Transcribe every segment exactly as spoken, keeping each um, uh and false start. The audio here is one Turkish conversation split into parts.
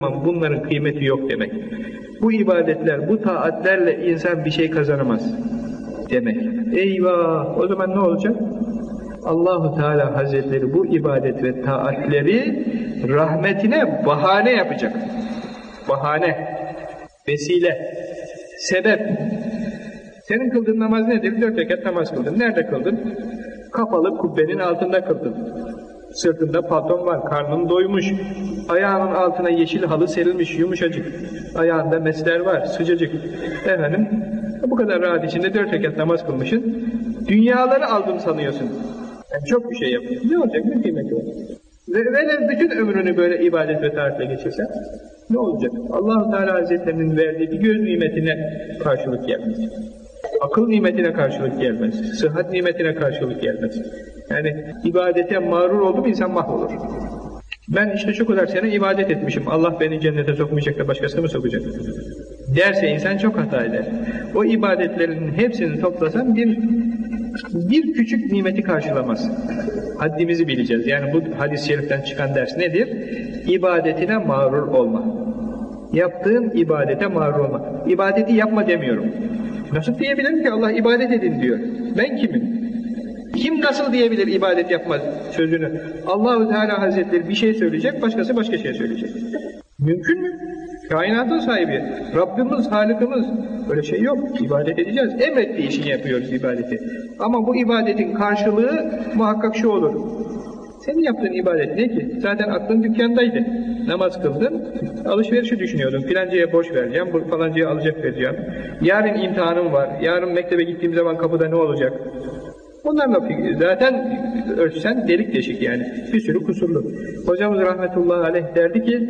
bunların kıymeti yok demek. Bu ibadetler, bu taatlerle insan bir şey kazanamaz demek. Eyvah! O zaman ne olacak? Allahu Teala Hazretleri bu ibadet ve taatleri rahmetine bahane yapacak. Bahane, vesile, sebep. Senin kıldığın namaz nedir? Dört rekat namaz kıldın. Nerede kıldın? Kapalı kubbenin altında kıldın. Sırtında palton var, karnın doymuş, ayağının altına yeşil halı serilmiş, yumuşacık, ayağında mesler var, sıcacık. Efendim, bu kadar rahat içinde dört rekat namaz kılmışsın, dünyaları aldım sanıyorsun. Yani çok bir şey yapıyorsun. Ne olacak? Ne kıymeti var? Ve velev bütün ömrünü böyle ibadet ve taatle geçirsen, ne olacak? Allah-u Teala Hazretlerinin verdiği bir göz nimetine karşılık gelmez. Akıl nimetine karşılık gelmez. Sıhhat nimetine karşılık gelmez. Yani ibadete mağrur oldu mu insan mahvolur. Ben işte şu kadar sene ibadet etmişim. Allah beni cennete sokmayacak da başkasını mı sokacak? Derse insan çok hata eder. O ibadetlerin hepsini toplasan bir bir küçük nimeti karşılamaz. Haddimizi bileceğiz. Yani bu hadis-i şeriften çıkan ders nedir? İbadetine mağrur olma. Yaptığın ibadete mağrur olma. İbadeti yapma demiyorum. Nasıl diyebilirim ki Allah ibadet edin diyor. Ben kimim? Kim nasıl diyebilir ibadet yapma sözünü? Allah-u Teala Hazretleri bir şey söyleyecek, başkası başka şey söyleyecek. Mümkün mü? Kainatın sahibi, Rabbimiz, Halık'ımız. Böyle şey yok. İbadet edeceğiz. Emrettiği işini yapıyoruz ibadeti. Ama bu ibadetin karşılığı muhakkak şu olur. Senin yaptığın ibadet ne ki? Zaten aklın dükkandaydı. Namaz kıldın, alışverişi düşünüyordun. Filancaya borç vereceğim, falancaya alacak vereceğim. Yarın imtihanım var. Yarın mektebe gittiğim zaman kapıda ne olacak? Onlarla zaten ölçsen delik deşik yani. Bir sürü kusurlu. Hocamız rahmetullahi aleyh derdi ki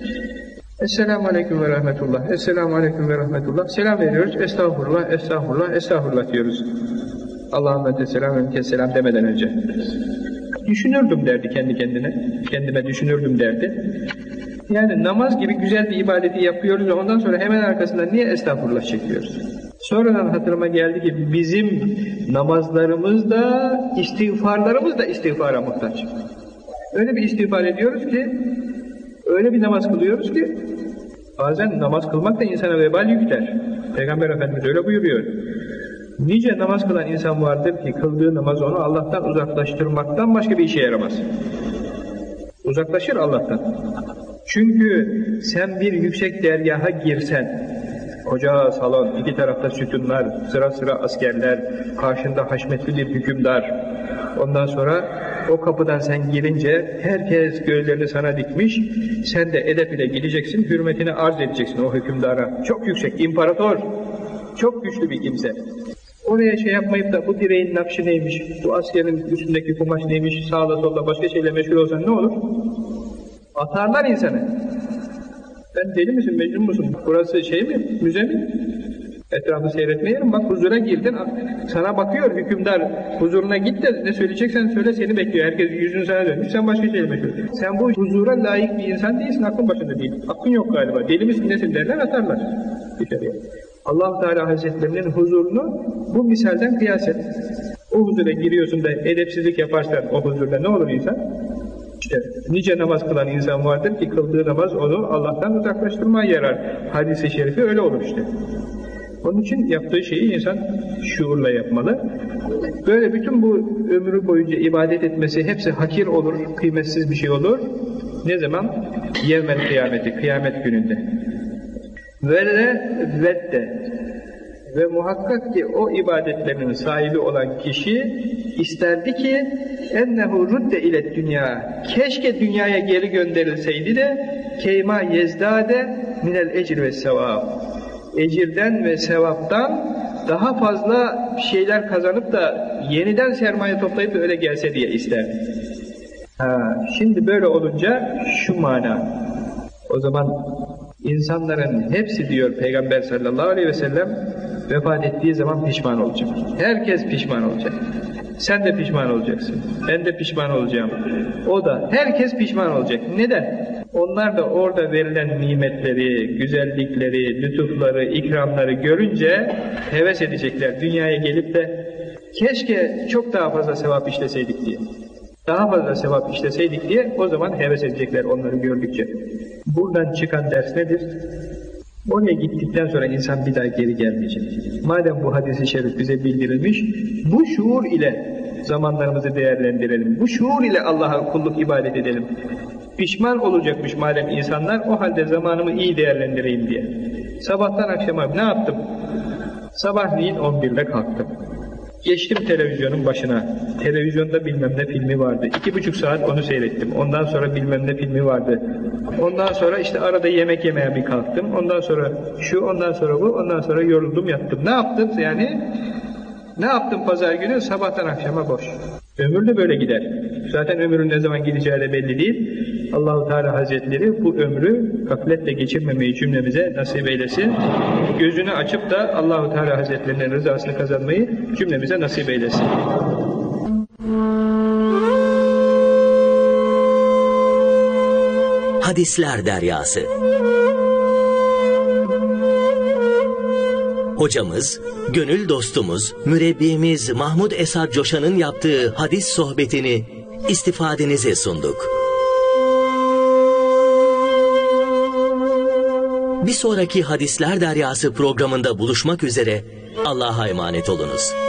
Esselamu aleyküm ve rahmetullah. Esselamu aleyküm ve rahmetullah. Selam veriyoruz. Estağfurullah, estağfurullah, estağfurullah diyoruz. Allahümme de selam ve selam demeden önce. Düşünürdüm derdi kendi kendine. Kendime düşünürdüm derdi. Yani namaz gibi güzel bir ibadeti yapıyoruz ve ondan sonra hemen arkasından niye estağfurullah çekiyoruz? Sonradan hatırıma geldi ki bizim namazlarımız da, istiğfarlarımız da istiğfara muhtaç. Öyle bir istiğfar ediyoruz ki, öyle bir namaz kılıyoruz ki, bazen namaz kılmak da insana vebal yükler. Peygamber Efendimiz öyle buyuruyor. Nice namaz kılan insan vardır ki, kıldığı namaz onu Allah'tan uzaklaştırmaktan başka bir işe yaramaz. Uzaklaşır Allah'tan. Çünkü sen bir yüksek dergaha girsen, koca salon, iki tarafta sütunlar, sıra sıra askerler, karşında haşmetli bir hükümdar. Ondan sonra o kapıdan sen girince herkes gözlerini sana dikmiş, sen de edep ile gideceksin, hürmetini arz edeceksin o hükümdara. Çok yüksek, imparator, çok güçlü bir kimse. Oraya şey yapmayıp da bu direğin nakşı neymiş, bu askerin üstündeki kumaş neymiş, sağda solda başka şeyle meşgul olsan ne olur? Atarlar insanı. Sen deli misin, mecnun musun? Burası şey mi, müze mi? Etrafı seyretmeyelim, bak huzura girdin, sana bakıyor hükümdar, huzuruna git de ne söyleyeceksen söyle, seni bekliyor. Herkes yüzünü sana dönmüş, sen başka şeyle meşgul. Sen bu huzura layık bir insan değilsin, aklın başında değil. Aklın yok galiba, deli misin nesin derler, atarlar dışarıya. Allah-u Teala Hazretlerinin huzurunu bu misalden kıyas et. O huzura giriyorsun da edepsizlik yaparsan o huzurda ne olur insan? İşte nice namaz kılan insan vardır ki kıldığı namaz onu Allah'tan uzaklaştırmaya yarar. Hadis-i şerifi öyle olur işte. Onun için yaptığı şeyi insan şuurla yapmalı. Böyle bütün bu ömrü boyunca ibadet etmesi hepsi hakir olur, kıymetsiz bir şey olur. Ne zaman? Yevmel kıyameti, kıyamet gününde. Vele vedde ve muhakkak ki o ibadetlerin sahibi olan kişi isterdi ki ennehu rudde ile dünya, keşke dünyaya geri gönderilseydi de keyma yezdade minel ecr ve sevab, ecirden ve sevaptan daha fazla şeyler kazanıp da yeniden sermaye toplayıp da öyle gelse diye isterdi. Ha, şimdi böyle olunca şu mana, o zaman İnsanların hepsi diyor Peygamber sallallahu aleyhi ve sellem vefat ettiği zaman pişman olacak. Herkes pişman olacak. Sen de pişman olacaksın. Ben de pişman olacağım. O da. Herkes pişman olacak. Neden? Onlar da orada verilen nimetleri, güzellikleri, lütufları, ikramları görünce heves edecekler. Dünyaya gelip de keşke çok daha fazla sevap işleseydik diye. Daha fazla sevap işleseydik diye o zaman heves edecekler onları gördükçe. Buradan çıkan ders nedir? Oraya gittikten sonra insan bir daha geri gelmeyecek. Madem bu hadis-i şerif bize bildirilmiş, bu şuur ile zamanlarımızı değerlendirelim. Bu şuur ile Allah'a kulluk ibadet edelim. Pişman olacakmış madem insanlar, o halde zamanımı iyi değerlendireyim diye. Sabahtan akşama ne yaptım? Sabahleyin on birde kalktım. Geçtim televizyonun başına. Televizyonda bilmem ne filmi vardı. İki buçuk saat onu seyrettim. Ondan sonra bilmem ne filmi vardı. Ondan sonra işte arada yemek yemeye bir kalktım. Ondan sonra şu, ondan sonra bu, ondan sonra yoruldum yattım. Ne yaptım yani? Ne yaptım pazar günü? Sabahtan akşama boş. Ömür de böyle gider. Zaten ömrün ne zaman gideceği de belli değil. Allah-u Teala Hazretleri bu ömrü gafletle geçirmemeyi cümlemize nasip eylesin. Gözünü açıp da Allah-u Teala Hazretlerinin rızasını kazanmayı cümlemize nasip eylesin. Hadisler Deryası. Hocamız, gönül dostumuz, mürebbimiz Mahmud Esad Coşan'ın yaptığı hadis sohbetini istifadenize sunduk. Bir sonraki Hadisler Deryası programında buluşmak üzere, Allah'a emanet olunuz.